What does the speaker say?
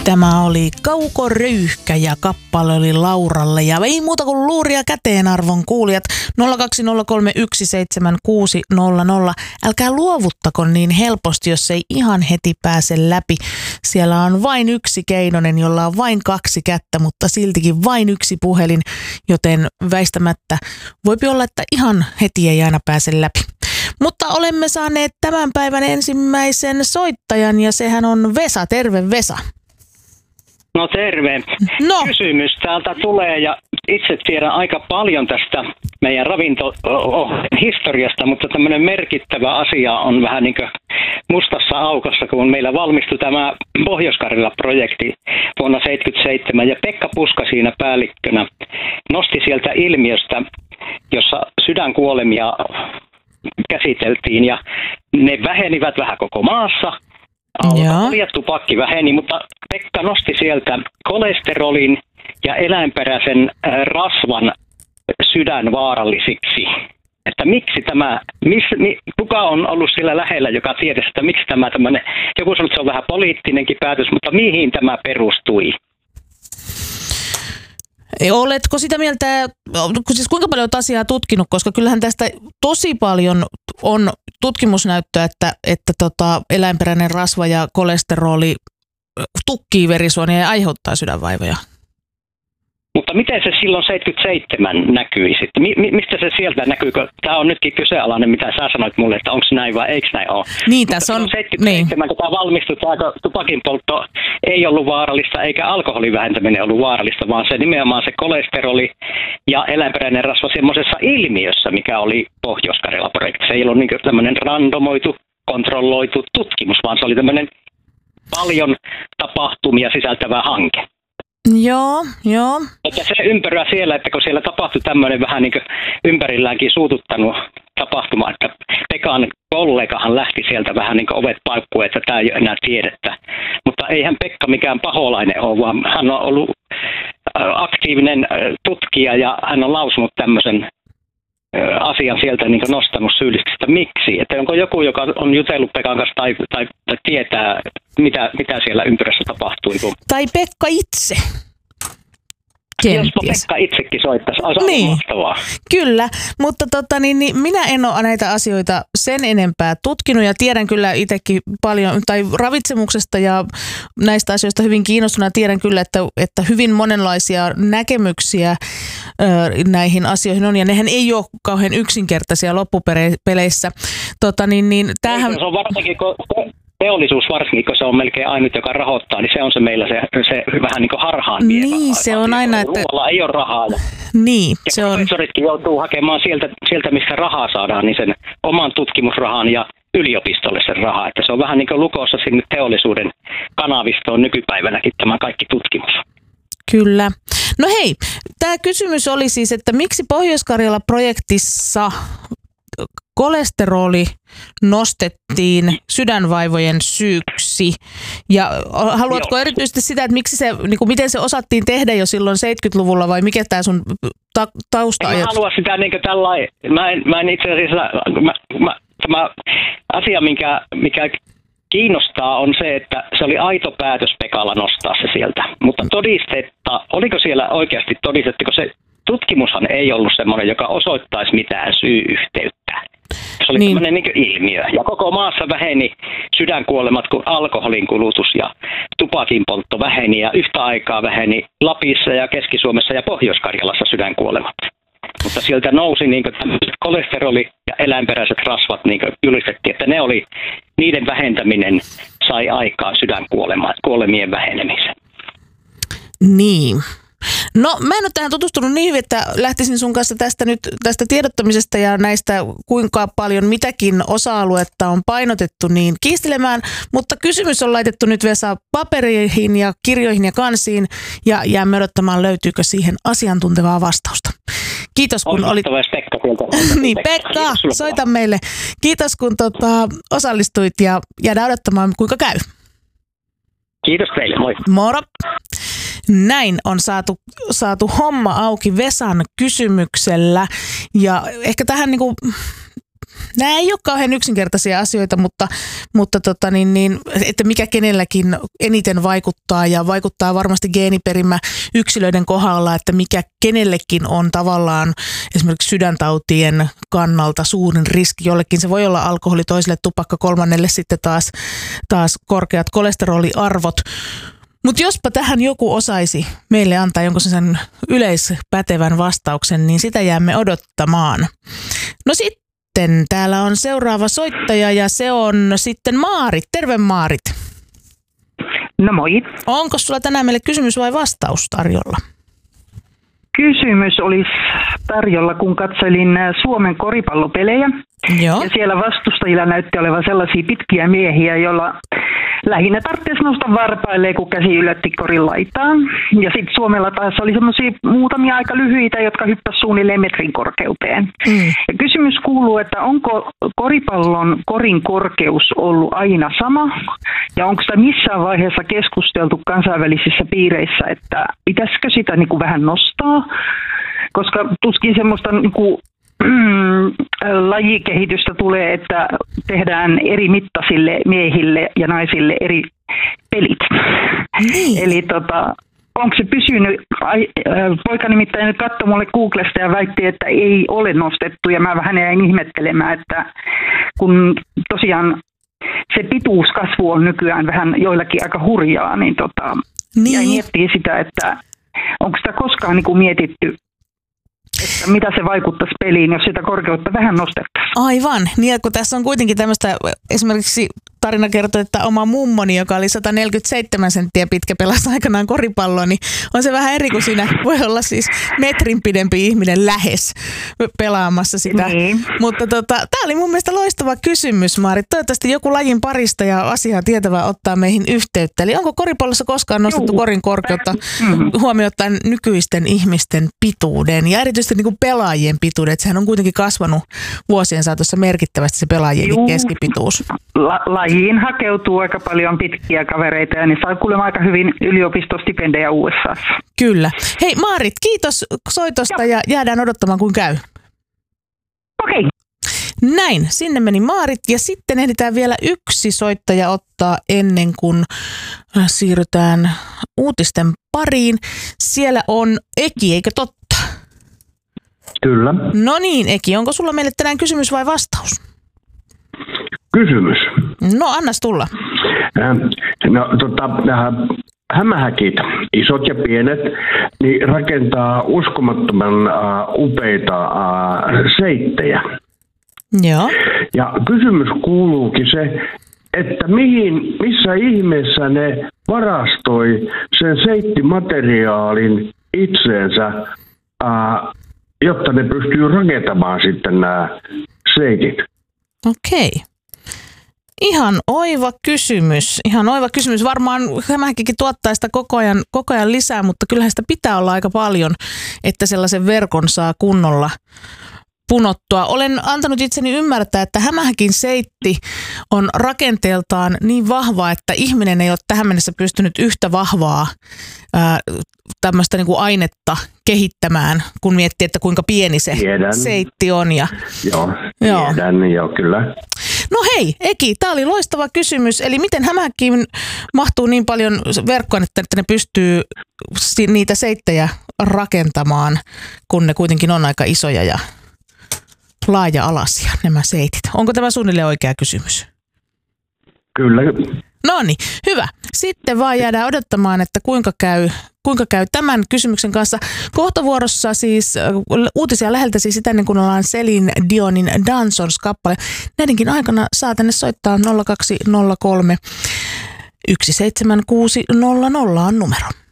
Tämä oli Kaukoröyhkä ja kappale oli Lauralle ja ei muuta kuin luuria käteen arvon kuulijat 020317600. Älkää luovuttako niin helposti, jos ei ihan heti pääse läpi. Siellä on vain yksi keinonen, jolla on vain 2 kättä, mutta siltikin vain yksi puhelin, joten väistämättä voipi olla, että ihan heti ei aina pääse läpi. Mutta olemme saaneet tämän päivän ensimmäisen soittajan ja sehän on Vesa. Terve Vesa. No terve. No. Kysymys täältä tulee ja itse tiedän aika paljon tästä meidän historiasta, mutta tämmöinen merkittävä asia on vähän niin kuin mustassa aukossa, kun meillä valmistui tämä Pohjois-Karjala-projekti vuonna 1977 ja Pekka Puska siinä päällikkönä nosti sieltä ilmiöstä, jossa sydänkuolemia käsiteltiin ja ne vähenivät vähän koko maassa. Tupakki väheni, mutta Pekka nosti sieltä kolesterolin ja eläinperäisen rasvan sydänvaarallisiksi. Että miksi tämä, kuka on ollut siellä lähellä, joka tiedä, että miksi tämä tämmöinen, joku sanoo, että se on vähän poliittinenkin päätös, mutta mihin tämä perustui? Oletko sitä mieltä, siis kuinka paljon olet asiaa tutkinut, koska kyllähän tästä tosi paljon on tutkimusnäyttöä, että eläinperäinen rasva ja kolesteroli tukkii verisuonia ja aiheuttaa sydänvaivoja. Mutta miten se silloin 77 näkyi sitten? Mistä se sieltä näkyy? Tämä on nytkin kyseenalainen, mitä sä sanoit mulle, että onko näin vai eikö näin ole. Niin, tässä on. 77, niin. Kun tämä valmistui, tämä tupakin poltto ei ollut vaarallista, eikä alkoholin vähentäminen ollut vaarallista, vaan se nimenomaan se kolesteroli ja eläinperäinen rasva semmoisessa ilmiössä, mikä oli Pohjois-Karjala-projekti. Se ei ollut niin tämmöinen randomoitu, kontrolloitu tutkimus, vaan se oli tämmöinen paljon tapahtumia sisältävä hanke. Joo. Että se ympäröi siellä, että kun siellä tapahtui tämmöinen vähän niin kuin ympärilläänkin suututtanut tapahtuma, että Pekan kollegahan lähti sieltä vähän niin kuin ovet paikkuun, että tämä ei ole enää tiedettä. Mutta eihän Pekka mikään paholainen ole, vaan hän on ollut aktiivinen tutkija ja hän on lausunut tämmöisen asian sieltä niin kuin nostanut syyllisestä. Miksi? Että onko joku, joka on jutellut Pekan kanssa tai tietää, mitä siellä ympärössä tapahtui? Tai Pekka itse. Jospa Pekka itsekin soittaisi, olisi niin. Mahtavaa. Kyllä, mutta minä en ole näitä asioita sen enempää tutkinut ja tiedän kyllä itsekin paljon, tai ravitsemuksesta ja näistä asioista hyvin kiinnostuneena tiedän kyllä, että hyvin monenlaisia näkemyksiä näihin asioihin on ja nehän ei ole kauhean yksinkertaisia loppupeleissä. Tämähän. Se on varsinkin, teollisuus varsinkin, kun se on melkein ainut, joka rahoittaa, niin se on se meillä se vähän niin kuin harhaan vievä. Niin, se on aina, että ruoalla ei ole rahaa. Niin, ja se on. professoritkin joutuu hakemaan sieltä, mistä rahaa saadaan, niin sen oman tutkimusrahan ja yliopistolle sen rahaa. Että se on vähän niin kuin lukossa sinne teollisuuden kanavistoon nykypäivänäkin tämä kaikki tutkimus. Kyllä. No hei, tämä kysymys oli siis, että miksi Pohjois-Karjala-projektissa kolesteroli nostettiin sydänvaivojen syyksi. Ja haluatko erityisesti sitä, että miksi se, niin kuin miten se osattiin tehdä jo silloin 70-luvulla vai mikä tämä sun tausta-ajatus? En halua sitä niin kuin tällainen. Mä en itse asiassa, tämä asia, mikä kiinnostaa on se, että se oli aito päätös Pekalla nostaa se sieltä. Mutta todistetta, oliko siellä oikeasti todistettu, kun se tutkimushan ei ollut semmoinen, joka osoittaisi mitään syy-yhteyttä. Se oli tämmöinen niin ilmiö. Ja koko maassa väheni sydänkuolemat, kun alkoholin kulutus ja tupakin poltto väheni. Ja yhtä aikaa väheni Lapissa ja Keski-Suomessa ja Pohjois-Karjalassa sydänkuolemat. Mutta sieltä nousi niin kolesteroli ja eläinperäiset rasvat niin julistettiin, että niiden vähentäminen sai aikaan sydänkuolemien vähenemisen. Niin. No mä en ole tähän tutustunut niin hyvin, että lähtisin sun kanssa tästä tiedottamisesta ja näistä kuinka paljon mitäkin osa-aluetta on painotettu niin kiistelemään, mutta kysymys on laitettu nyt Vesa paperiin ja kirjoihin ja kansiin ja jäämme odottamaan löytyykö siihen asiantuntevaa vastausta. Kiitos kun olit. Niin Pekka, soita meille. Kiitos kun osallistuit ja jäädään odottamaan kuinka käy. Kiitos teille, moi. Moro. Näin on saatu homma auki Vesan kysymyksellä ja ehkä tähän nämä ei ole kauhean yksinkertaisia asioita, mutta että mikä kenelläkin eniten vaikuttaa ja vaikuttaa varmasti geeniperimä yksilöiden kohdalla, että mikä kenellekin on tavallaan esimerkiksi sydäntautien kannalta suurin riski. Jollekin se voi olla alkoholi, toiselle tupakka, kolmannelle sitten taas korkeat kolesteroliarvot. Mutta jospa tähän joku osaisi meille antaa jonkun sen yleispätevän vastauksen, niin sitä jäämme odottamaan. No sitten täällä on seuraava soittaja ja se on sitten Maarit. Terve Maarit. No moi. Onko sulla tänään meille kysymys vai vastaus tarjolla? Kysymys olisi tarjolla, kun katselin Suomen koripallopelejä. Joo. Ja siellä vastustajilla näytti olevan sellaisia pitkiä miehiä, joilla lähinnä tarvitsisi nousta varpailleen, kun käsi ylötti korin laitaan. Ja sitten Suomella taas oli semmoisia muutamia aika lyhyitä, jotka hyppäsivät suunnilleen metrin korkeuteen. Ja kysymys kuuluu, että onko koripallon korin korkeus ollut aina sama? Ja onko sitä missään vaiheessa keskusteltu kansainvälisissä piireissä, että pitäisikö sitä niin kuin vähän nostaa? Koska tuskin semmoista niin kuin lajikehitystä tulee, että tehdään eri mittaisille miehille ja naisille eri pelit. Eli onko se pysynyt, poika nimittäin nyt katsoi mulle Googlesta ja väitti, että ei ole nostettu ja mä vähän jäin ihmettelemään, että kun tosiaan se pituuskasvu on nykyään vähän joillakin aika hurjaa, niin jäin miettiä sitä, että onko sitä koskaan niin kuin mietitty, että mitä se vaikuttaisi peliin, jos sitä korkeutta vähän nostettaisiin. Aivan. Niin, kun tässä on kuitenkin tämmöistä, esimerkiksi tarina kertoo, että oma mummoni, joka oli 147 senttiä pitkä, pelasi aikanaan koripalloa, niin on se vähän eri kuin siinä voi olla siis metrin pidempi ihminen lähes pelaamassa sitä. Niin. Mutta tämä oli mun mielestä loistava kysymys, Maarit. Toivottavasti joku lajin parista ja asiaa tietävä ottaa meihin yhteyttä. Eli onko koripallossa koskaan nostettu korin korkeutta huomioon nykyisten ihmisten pituuden ja erityisesti niin kuin pelaajien pituuden? Sehän on kuitenkin kasvanut vuosien saatossa merkittävästi se pelaajien keskipituus. Lajiin hakeutuu aika paljon pitkiä kavereita ja niin saa kuulemma aika hyvin yliopistostipendejä USA:ssa. Kyllä. Hei Maarit, kiitos soitosta ja jäädään odottamaan kun käy. Okei. Näin, sinne meni Maarit ja sitten ehditään vielä yksi soittaja ottaa ennen kuin siirrytään uutisten pariin. Siellä on Eki, eikö totta? Kyllä. No niin Eki, onko sulla meille tänään kysymys vai vastaus? Kysymys. No, annas tulla. Hämähäkit, isot ja pienet, niin rakentaa uskomattoman upeita seittejä. Joo. Ja kysymys kuuluukin se, että missä ihmeessä ne varastoi sen seittimateriaalin itseensä, jotta ne pystyy rakentamaan sitten nämä seitit. Okei. Ihan oiva kysymys. Varmaan hämähäkkikin tuottaa sitä koko ajan lisää, mutta kyllähän sitä pitää olla aika paljon, että sellaisen verkon saa kunnolla punottua. Olen antanut itseni ymmärtää, että hämähäkin seitti on rakenteeltaan niin vahva, että ihminen ei ole tähän mennessä pystynyt yhtä vahvaa tämmöistä niin kuin ainetta kehittämään, kun miettii, että kuinka pieni se seitti on. Joo, kyllä. No hei, Eki, tämä oli loistava kysymys. Eli miten hämähäkkiin mahtuu niin paljon verkkoa, että ne pystyy niitä seittejä rakentamaan, kun ne kuitenkin on aika isoja ja laaja-alaisia nämä seitit. Onko tämä suunnilleen oikea kysymys? Kyllä. No niin, hyvä. Sitten vaan jäädään odottamaan, että kuinka käy tämän kysymyksen kanssa. Kohta vuorossa siis uutisia läheltä siis sitä ennen kuin ollaan Celine Dionin Dansons-kappale. Näidenkin aikana saa tänne soittaa 0203 17600 on numero.